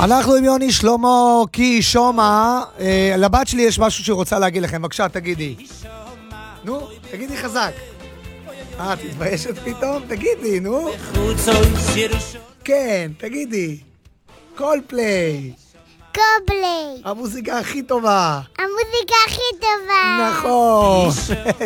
אנחנו עם יוני שלמה קישומא. לבת שלי יש משהו שרוצה להגיד לכם, בבקשה תגידי. נו, תגידי חזק. תתביישת פתאום? תגידי, נו. כן, תגידי. קולפליי. קובלי. המוזיקה הכי טובה. המוזיקה הכי טובה. נכון.